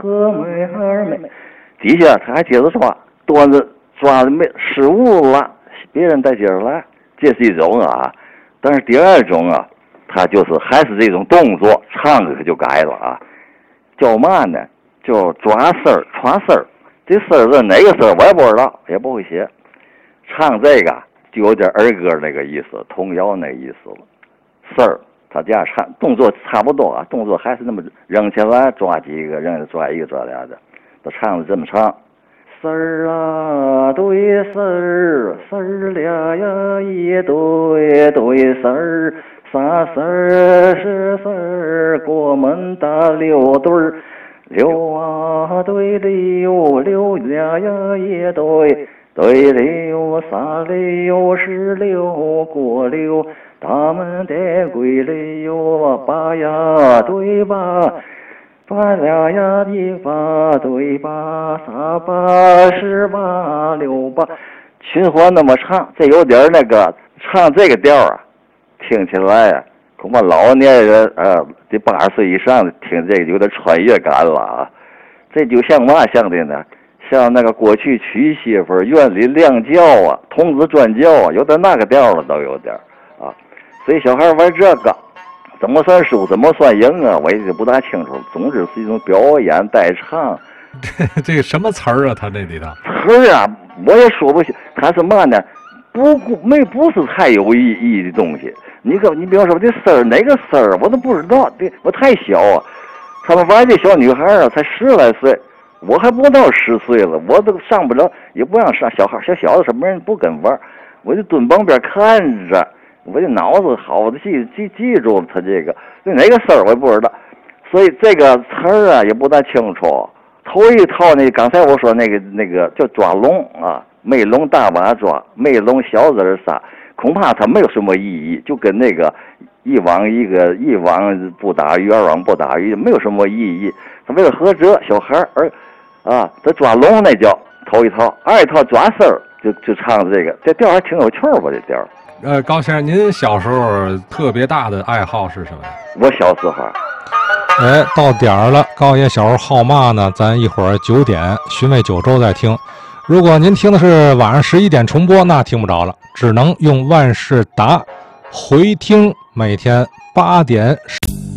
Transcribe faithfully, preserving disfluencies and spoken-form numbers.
哥们儿们，底下他还接着抓，端着抓的没失误了，别人再接着来，这是一种啊。但是第二种啊，他就是还是这种动作，唱可就改了啊，叫嘛呢？叫抓丝儿、传丝儿。这丝儿是哪个丝儿我也不知道，也不会写。唱这个就有点儿歌那个意思，童谣那个意思了。丝儿他这样唱，动作差不多啊，动作还是那么扔起来抓几个，扔抓一个抓俩的，他唱的这么唱。丝儿啊对丝儿，丝儿俩呀一对对丝儿，仨丝儿是丝儿，过门打六对儿，六啊对六，六俩呀一对对六，仨六是六，过六大门得归六，八呀对八。八俩呀一八对八，仨八十八六八，循环那么长，这有点那个唱这个调啊，听起来啊，恐怕老年人啊，这八十岁以上的听这个有点穿越感了啊。这就像嘛像的呢？像那个过去娶媳妇院里亮轿啊，童子转轿啊，有点那个调了，都有点啊。所以小孩玩这个。怎么算输，怎么算赢啊？我也不大清楚。总之是一种表演代唱。 这这个什么词儿啊？他这里头词儿啊，我也说不清。他是嘛呢？不没不是太有意义的东西。你可你比方说这丝儿哪个丝儿，我都不知道。对，我太小啊。他们玩这小女孩啊，才十来岁，我还不到十岁了，我都上不了，也不让上。小孩小小的时候没人不跟玩，我就蹲旁边看着。我这脑子好的记记记住了他这个，这哪个事儿我也不知道，所以这个词儿啊也不大清楚。头一套那刚才我说那个那个叫抓龙啊，没龙大把抓，没龙小子儿仨，恐怕它没有什么意义，就跟那个一网一个一网不打鱼，二网不打鱼，没有什么意义。他为了合辙，小孩儿啊，他抓龙那叫头一套，二一套抓丝儿就就唱这个，这调还挺有趣儿吧？这调。 呃，高先生，您小时候特别大的爱好是什么呀？ 我小时候， 哎，到点儿了，高爷小时候好嘛呢？咱一会儿九点寻味九州再听。如果您听的是晚上十一点重播，那听不着了，只能用万事达回听，每天八点。